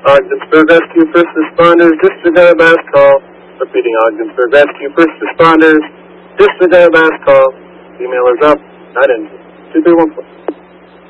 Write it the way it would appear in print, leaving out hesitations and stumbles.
Ogdensburg Rescue First Responders, disregard last call. Repeating, Ogdensburg Rescue First Responders, disregard last call. Email is up, not in. 2314.